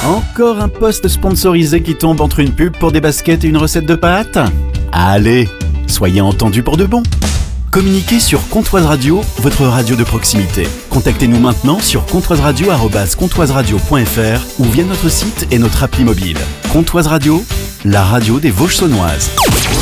Encore un post sponsorisé qui tombe entre une pub pour des baskets et une recette de pâtes ? Allez, soyez entendus pour de bon. Communiquez sur Comptoise Radio, votre radio de proximité. Contactez-nous maintenant sur comptoiseradio@comptoiseradio.fr ou via notre site et notre appli mobile. Comptoise Radio, la radio des Vosges saunoises.